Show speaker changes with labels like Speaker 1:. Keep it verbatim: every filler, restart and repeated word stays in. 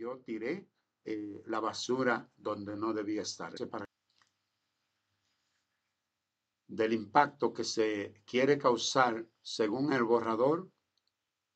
Speaker 1: yo tiré eh, la basura donde no debía estar. Para del impacto que se quiere causar según el borrador